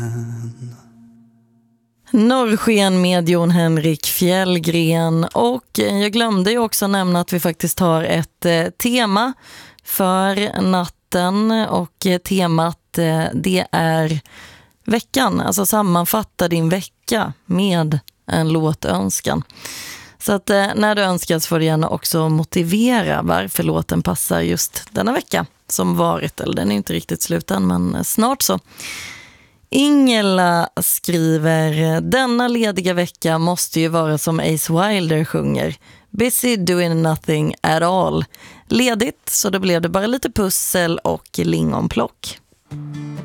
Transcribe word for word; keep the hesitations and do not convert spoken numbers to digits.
Norrsken med Jon Henrik Fjällgren, och jag glömde ju också nämna att vi faktiskt har ett eh, tema för natten, och eh, temat eh, det är veckan, alltså sammanfatta din vecka med en låtönskan. Så att eh, när du önskas får du gärna också motivera varför låten passar just denna vecka som varit, eller den är inte riktigt slut än, men snart så. Ingela skriver: denna lediga vecka måste ju vara som Ace Wilder sjunger, busy doing nothing at all. Ledigt, så då blev det bara lite pussel och lingonplock.